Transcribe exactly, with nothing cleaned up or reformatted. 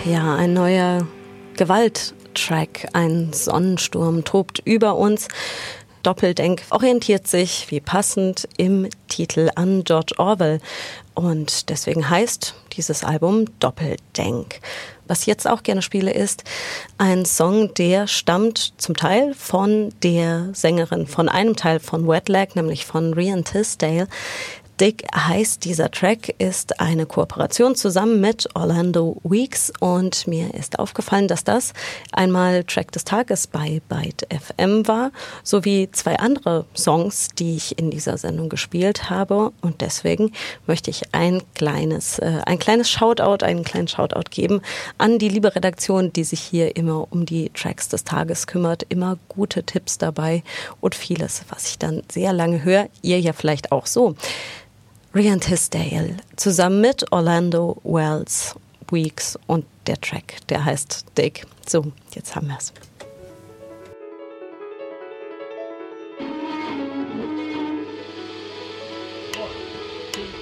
Ja, ein neuer Gewalttrack, ein Sonnensturm tobt über uns. Doppeldenk orientiert sich, wie passend, im Titel an George Orwell. Und deswegen heißt dieses Album Doppeldenk. Was ich jetzt auch gerne spiele, ist ein Song, der stammt zum Teil von der Sängerin, von einem Teil von Wet Leg, nämlich von Rhian Tisdale. Dig heißt dieser Track, ist eine Kooperation zusammen mit Orlando Weeks und mir ist aufgefallen, dass das einmal Track des Tages bei Byte F M war, sowie zwei andere Songs, die ich in dieser Sendung gespielt habe und deswegen möchte ich ein kleines, äh, ein kleines Shoutout, einen kleinen Shoutout geben an die liebe Redaktion, die sich hier immer um die Tracks des Tages kümmert, immer gute Tipps dabei und vieles, was ich dann sehr lange höre, ihr ja vielleicht auch so. Rhian Tisdale zusammen mit Orlando Wells Weeks und der Track, der heißt Dig. So, jetzt haben wir es.